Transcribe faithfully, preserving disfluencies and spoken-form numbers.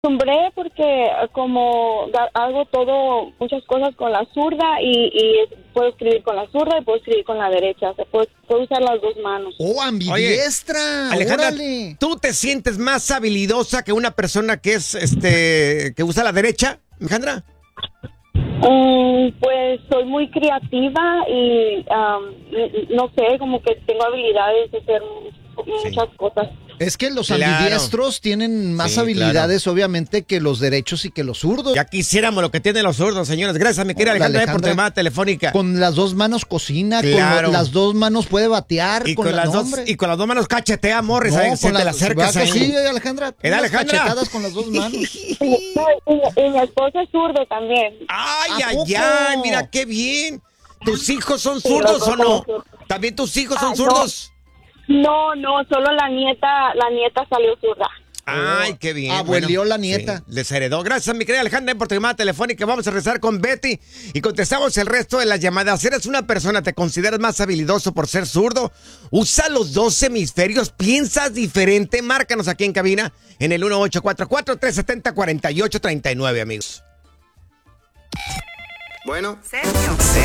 Acostumbré porque eh, como ga- hago todo, muchas cosas con la zurda y, y puedo escribir con la zurda y puedo escribir con la derecha. O sea, puedo, puedo usar las dos manos. ¡Oh, ambidiestra! Alejandra, ¡Órale! ¿tú te sientes más habilidosa que una persona que es, este, que usa la derecha, Alejandra? Mm, pues soy muy creativa y am, n- no sé, como que tengo habilidades de hacer mu- muchas cosas. Es que los Claro. ambidiestros tienen más Sí, habilidades, obviamente, que los derechos y que los zurdos. Ya quisiéramos lo que tienen los zurdos, señores. Gracias, mi querida Hola, Alejandra, eh, por tu Alejandra. llamada telefónica. Con las dos manos cocina, Claro. con las dos manos puede batear. Y con, con, la, las no, dos, hombre. y con las dos manos cachetea, Morris. No, ahí, con se te las- la acercas ¿verdad que ahí. sí, Alejandra? ¿Era Unas Alejandra? cachetadas con las dos manos. No, y, y mi esposo es zurdo también. Ay, ¿A ay, poco? ay, mira qué bien. ¿Tus hijos son Sí, zurdos los o dos no? son zurdos. ¿También tus hijos Ah, son no. zurdos? No, no, solo la nieta, la nieta salió zurda. Ay, qué bien. Abuelió la nieta. Sí, les heredó. Gracias, mi querida Alejandra, por tu llamada telefónica. Vamos a rezar con Betty y contestamos el resto de las llamadas. ¿Eres una persona, te consideras más habilidoso por ser zurdo? Usa los dos hemisferios, piensas diferente. Márcanos aquí en cabina en el uno ocho cuatro cuatro, tres siete cero, cuatro ocho tres nueve, amigos. Bueno. Sergio.